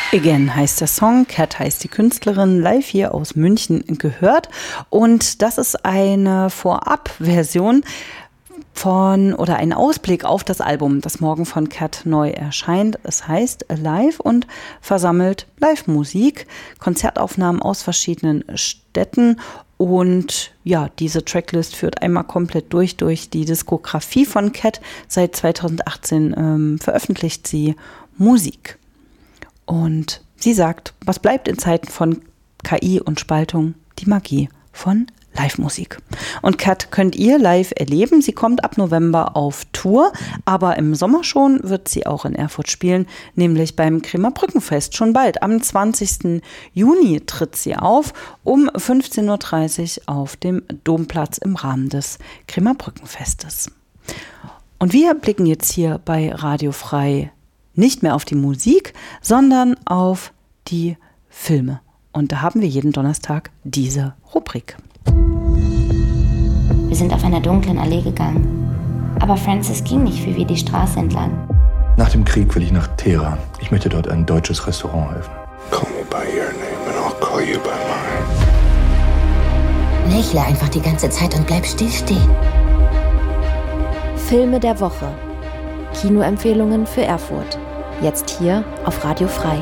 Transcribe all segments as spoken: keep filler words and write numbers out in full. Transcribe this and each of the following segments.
Again heißt der Song, Cat heißt die Künstlerin, live hier aus München gehört. Und das ist eine Vorab-Version von oder ein Ausblick auf das Album, das morgen von Cat neu erscheint. Es heißt Live und versammelt Live-Musik, Konzertaufnahmen aus verschiedenen Städten. Und ja, diese Tracklist führt einmal komplett durch, durch die Diskografie von Cat. Seit zweitausendachtzehn ähm, veröffentlicht sie Musik. Und sie sagt, was bleibt in Zeiten von K I und Spaltung? Die Magie von Live-Musik. Und Cat könnt ihr live erleben. Sie kommt ab November auf Tour, aber im Sommer schon wird sie auch in Erfurt spielen, nämlich beim Kremer Brückenfest. Schon bald, am zwanzigsten Juni tritt sie auf, um fünfzehn Uhr dreißig auf dem Domplatz im Rahmen des Kremer Brückenfestes. Und wir blicken jetzt hier bei Radio Frei nicht mehr auf die Musik, sondern auf die Filme. Und da haben wir jeden Donnerstag diese Rubrik. Wir sind auf einer dunklen Allee gegangen. Aber Francis ging nicht wie wir die Straße entlang. Nach dem Krieg will ich nach Teheran. Ich möchte dort ein deutsches Restaurant eröffnen. Call me by your name and I'll call you by mine. Lächle einfach die ganze Zeit und bleib still stehen. Filme der Woche. Kinoempfehlungen für Erfurt. Jetzt hier auf Radio Frei.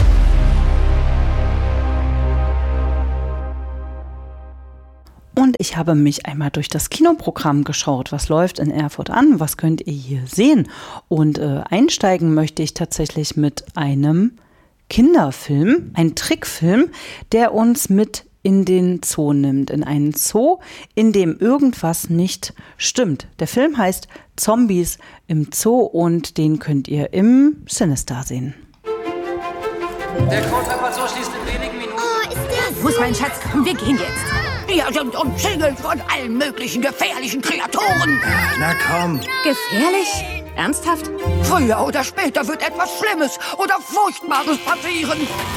Und ich habe mich einmal durch das Kinoprogramm geschaut. Was läuft in Erfurt an? Was könnt ihr hier sehen? Und äh, einsteigen möchte ich tatsächlich mit einem Kinderfilm, ein Trickfilm, der uns mit in den Zoo nimmt. In einen Zoo, in dem irgendwas nicht stimmt. Der Film heißt Zombies im Zoo und den könnt ihr im Cinestar sehen. Der Krontrapazoo schließt in wenigen Minuten. Oh, ist der Wo ist mein Schatz? Komm, wir gehen jetzt. Wir sind umzingelt von allen möglichen gefährlichen Kreaturen. Na komm. Gefährlich? Ernsthaft? Früher oder später wird etwas Schlimmes oder Furchtbares passieren.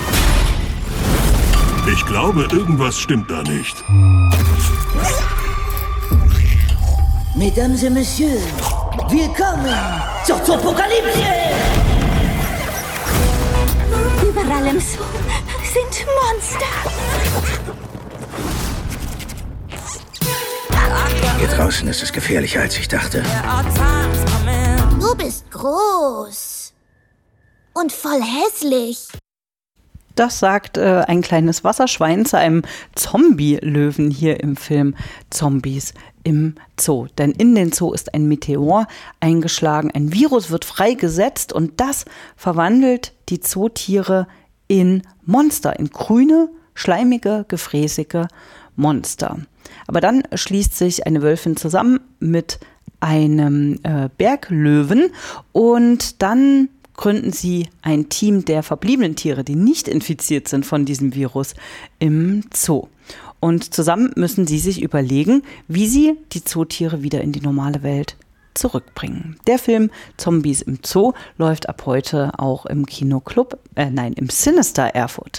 Ich glaube, irgendwas stimmt da nicht. Mesdames et Messieurs, willkommen zur Zoopokalypse! Überall im Zoo sind Monster. Hier draußen ist es gefährlicher, als ich dachte. Du bist groß. Und voll hässlich. Das sagt äh, ein kleines Wasserschwein zu einem Zombie-Löwen hier im Film Zombies im Zoo. Denn in den Zoo ist ein Meteor eingeschlagen, ein Virus wird freigesetzt und das verwandelt die Zootiere in Monster, in grüne, schleimige, gefräßige Monster. Aber dann schließt sich eine Wölfin zusammen mit einem äh, Berglöwen und dann gründen sie ein Team der verbliebenen Tiere, die nicht infiziert sind von diesem Virus im Zoo. Und zusammen müssen sie sich überlegen, wie sie die Zootiere wieder in die normale Welt zurückbringen. Der Film Zombies im Zoo läuft ab heute auch im Kinoclub, äh, nein, im Cinestar Erfurt.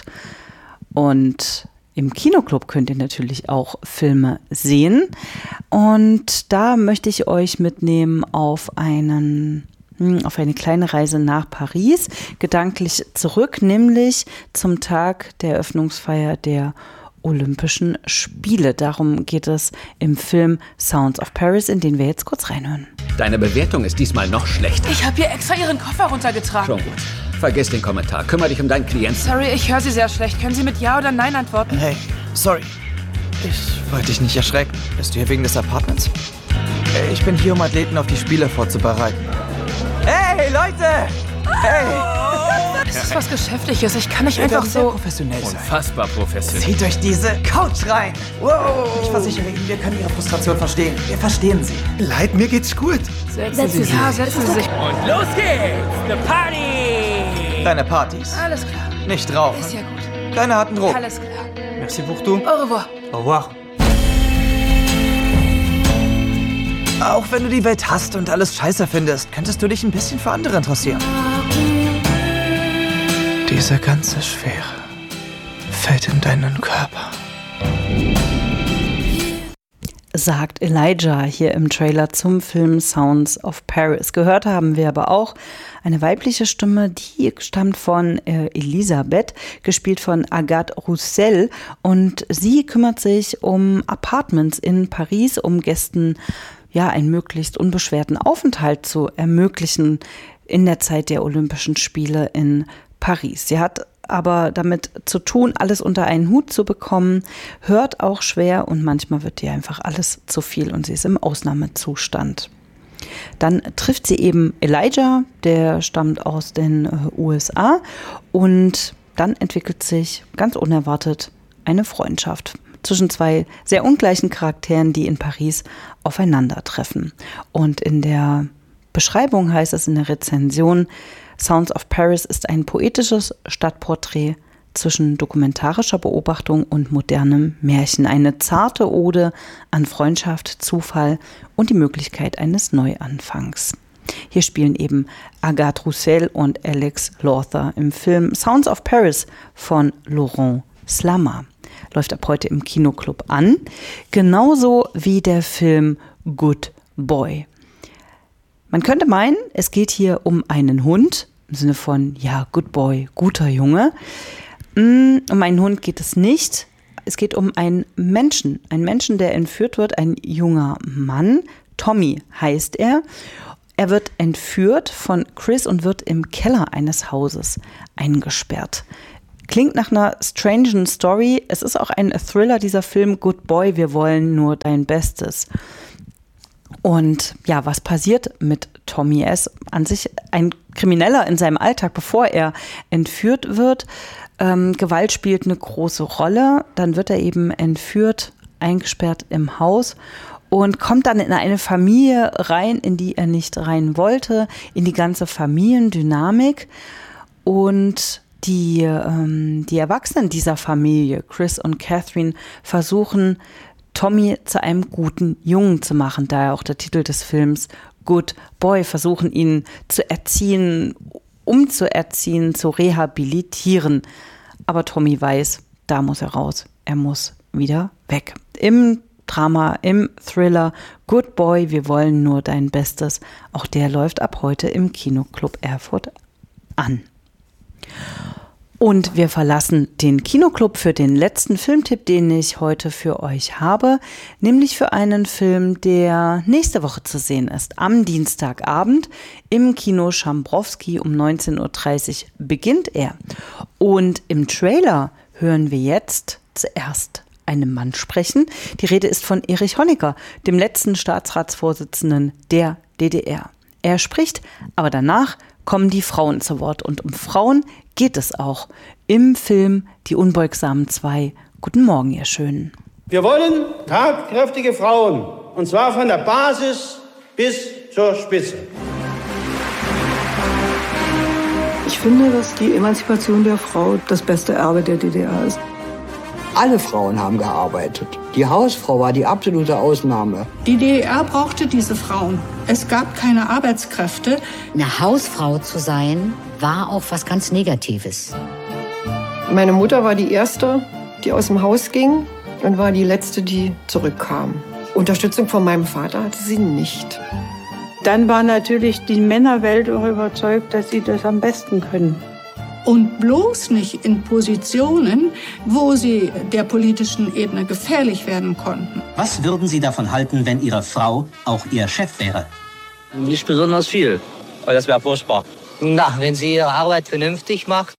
Und im Kinoclub könnt ihr natürlich auch Filme sehen. Und da möchte ich euch mitnehmen auf einen auf eine kleine Reise nach Paris, gedanklich zurück, nämlich zum Tag der Eröffnungsfeier der Olympischen Spiele. Darum geht es im Film Sounds of Paris, in den wir jetzt kurz reinhören. Deine Bewertung ist diesmal noch schlechter. Ich habe hier extra Ihren Koffer runtergetragen. Schon gut. Vergiss den Kommentar. Kümmere dich um deinen Klienten. Sorry, ich höre Sie sehr schlecht. Können Sie mit Ja oder Nein antworten? Hey, sorry. Ich wollte dich nicht erschrecken. Bist du hier wegen des Apartments? Ich bin hier, um Athleten auf die Spiele vorzubereiten. Hey, Leute! Hey! Das ist was Geschäftliches. Ich kann nicht Wir einfach sehr so... professionell sein. Unfassbar professionell. Zieht euch diese Couch rein! Wow! Ich versichere Ihnen, wir können Ihre Frustration verstehen. Wir verstehen Sie. Leid, mir geht's gut. Setzen Sie sich. Ja, setzen Sie sich. Und los geht's! The Party! Deine Partys. Alles klar. Nicht rauchen. Ist ja gut. Keine harten Drogen. Alles klar. Merci beaucoup. Au revoir. Au revoir. Auch wenn du die Welt hasst und alles scheiße findest, könntest du dich ein bisschen für andere interessieren. Diese ganze Schwere fällt in deinen Körper. sagt Elijah hier im Trailer zum Film Sounds of Paris. Gehört haben wir aber auch eine weibliche Stimme, die stammt von äh, Elisabeth, gespielt von Agathe Roussel. Und sie kümmert sich um Apartments in Paris, um Gästen ja einen möglichst unbeschwerten Aufenthalt zu ermöglichen in der Zeit der Olympischen Spiele in Paris. Sie hat aber damit zu tun, alles unter einen Hut zu bekommen, hört auch schwer und manchmal wird ihr einfach alles zu viel und sie ist im Ausnahmezustand. Dann trifft sie eben Elijah, der stammt aus den U S A und dann entwickelt sich ganz unerwartet eine Freundschaft zwischen zwei sehr ungleichen Charakteren, die in Paris aufeinandertreffen. Und in der Beschreibung heißt es in der Rezension, Sounds of Paris ist ein poetisches Stadtporträt zwischen dokumentarischer Beobachtung und modernem Märchen. Eine zarte Ode an Freundschaft, Zufall und die Möglichkeit eines Neuanfangs. Hier spielen eben Agathe Roussel und Alex Lawther im Film Sounds of Paris von Laurent Slammer. Läuft ab heute im Kinoclub an. Genauso wie der Film Good Boy. Man könnte meinen, es geht hier um einen Hund, im Sinne von, ja, Good Boy, guter Junge. Um einen Hund geht es nicht. Es geht um einen Menschen, einen Menschen, der entführt wird, ein junger Mann. Tommy heißt er. Er wird entführt von Chris und wird im Keller eines Hauses eingesperrt. Klingt nach einer strangen Story. Es ist auch ein Thriller, dieser Film Good Boy, wir wollen nur dein Bestes. Und ja, was passiert mit Tommy? Er ist an sich ein Krimineller in seinem Alltag, bevor er entführt wird. Ähm, Gewalt spielt eine große Rolle. Dann wird er eben entführt, eingesperrt im Haus und kommt dann in eine Familie rein, in die er nicht rein wollte, in die ganze Familiendynamik. Und die, ähm, die Erwachsenen dieser Familie, Chris und Catherine, versuchen, Tommy zu einem guten Jungen zu machen, daher auch der Titel des Films Good Boy, versuchen ihn zu erziehen, umzuerziehen, zu rehabilitieren. Aber Tommy weiß, da muss er raus, er muss wieder weg. Im Drama, im Thriller Good Boy, wir wollen nur dein Bestes, auch der läuft ab heute im Kinoclub Erfurt an. Und wir verlassen den Kinoclub für den letzten Filmtipp, den ich heute für euch habe, nämlich für einen Film, der nächste Woche zu sehen ist. Am Dienstagabend im Kino Schambrowski um neunzehn Uhr dreißig beginnt er. Und im Trailer hören wir jetzt zuerst einen Mann sprechen. Die Rede ist von Erich Honecker, dem letzten Staatsratsvorsitzenden der D D R. Er spricht, aber danach kommen die Frauen zu Wort. Und um Frauen geht es auch im Film Die Unbeugsamen zwei. Guten Morgen, ihr Schönen. Wir wollen tatkräftige Frauen. Und zwar von der Basis bis zur Spitze. Ich finde, dass die Emanzipation der Frau das beste Erbe der D D R ist. Alle Frauen haben gearbeitet. Die Hausfrau war die absolute Ausnahme. Die D D R brauchte diese Frauen. Es gab keine Arbeitskräfte. Eine Hausfrau zu sein, war auch was ganz Negatives. Meine Mutter war die Erste, die aus dem Haus ging und war die Letzte, die zurückkam. Unterstützung von meinem Vater hatte sie nicht. Dann war natürlich die Männerwelt auch überzeugt, dass sie das am besten können. Und bloß nicht in Positionen, wo sie der politischen Ebene gefährlich werden konnten. Was würden Sie davon halten, wenn Ihre Frau auch Ihr Chef wäre? Nicht besonders viel, weil das wäre furchtbar. Na, wenn sie ihre Arbeit vernünftig macht.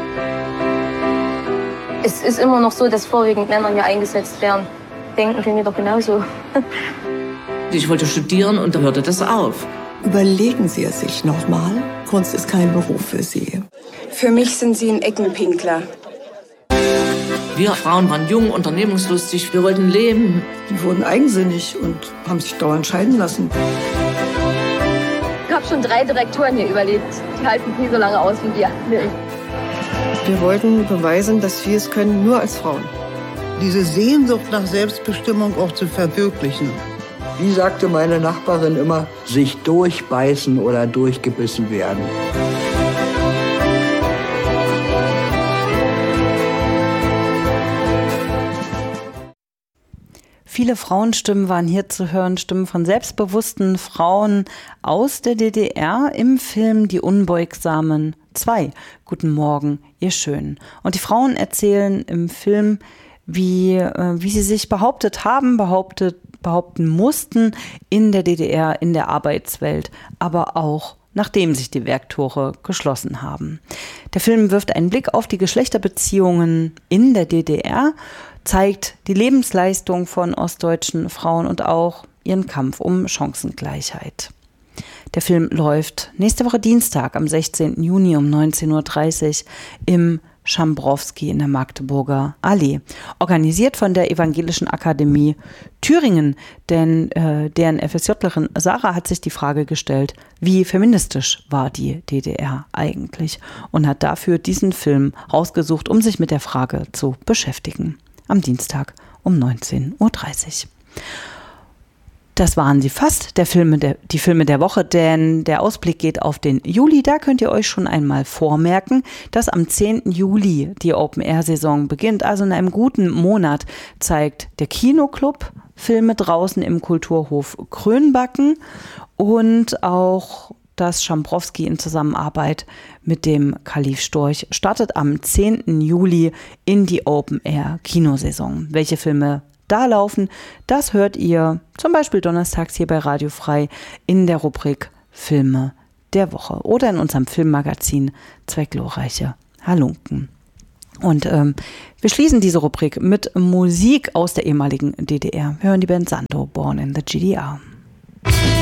Es ist immer noch so, dass vorwiegend Männer hier eingesetzt werden. Denken Sie mir doch genauso. Ich wollte studieren und da hörte das auf. Überlegen Sie es sich nochmal. Kunst ist kein Beruf für Sie. Für mich sind Sie ein Eckenpinkler. Wir Frauen waren jung, unternehmungslustig, wir wollten leben. Die wurden eigensinnig und haben sich dauernd scheiden lassen. Ich habe schon drei Direktoren hier überlebt. Die halten nie so lange aus wie wir. Nee. Wir wollten beweisen, dass wir es können, nur als Frauen. Diese Sehnsucht nach Selbstbestimmung auch zu verwirklichen. Wie sagte meine Nachbarin immer, sich durchbeißen oder durchgebissen werden. Viele Viele Frauenstimmen waren hier zu hören, Stimmen von selbstbewussten Frauen aus der D D R im Film Die Unbeugsamen zwei. Guten Morgen, ihr Schönen. Und die Frauen erzählen im Film, wie, äh, wie sie sich behauptet haben, behauptet, behaupten mussten in der D D R, in der Arbeitswelt, aber auch nachdem sich die Werktore geschlossen haben. Der Film wirft einen Blick auf die Geschlechterbeziehungen in der D D R, zeigt die Lebensleistung von ostdeutschen Frauen und auch ihren Kampf um Chancengleichheit. Der Film läuft nächste Woche Dienstag am sechzehnten Juni um neunzehn Uhr dreißig im Schambrowski in der Magdeburger Allee. Organisiert von der Evangelischen Akademie Thüringen, denn äh, deren FSJlerin Sarah hat sich die Frage gestellt, wie feministisch war die D D R eigentlich, und hat dafür diesen Film rausgesucht, um sich mit der Frage zu beschäftigen. Am Dienstag um neunzehn Uhr dreißig. Das waren sie fast, der Filme der, die Filme der Woche, denn der Ausblick geht auf den Juli. Da könnt ihr euch schon einmal vormerken, dass am zehnten Juli die Open-Air-Saison beginnt. Also in einem guten Monat zeigt der Kinoclub Filme draußen im Kulturhof Krönbacken und auch das Schambrowski in Zusammenarbeit mit dem Kalif Storch startet am zehnten Juli in die Open-Air-Kinosaison. Welche Filme da laufen, das hört ihr zum Beispiel donnerstags hier bei Radio Frei in der Rubrik Filme der Woche oder in unserem Filmmagazin Zwei glorreiche Halunken. Und ähm, wir schließen diese Rubrik mit Musik aus der ehemaligen D D R. Wir hören die Band Santo, Born in the G D R.